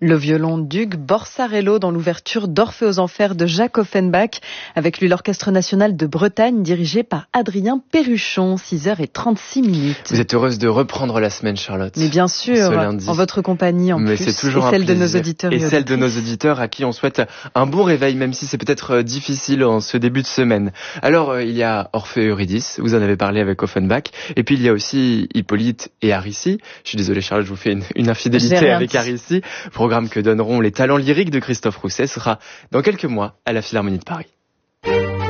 Le violon d'Hugues Borsarello dans l'ouverture d'Orphée aux Enfers de Jacques Offenbach. Avec lui, l'Orchestre National de Bretagne dirigé par Adrien Perruchon, 6h36. Vous êtes heureuse de reprendre la semaine, Charlotte? Mais bien sûr, en votre compagnie en plus. C'est toujours et celle un plaisir. De nos auditeurs et celle de nos auditeurs à qui on souhaite un bon réveil, même si c'est peut-être difficile en ce début de semaine. Alors, il y a Orphée et Eurydice, vous en avez parlé avec Offenbach, et puis il y a aussi Hippolyte et Aricie. Je suis désolé Charlotte, je vous fais une infidélité avec Aricie. Programme que donneront les talents lyriques de Christophe Rousset sera dans quelques mois à la Philharmonie de Paris.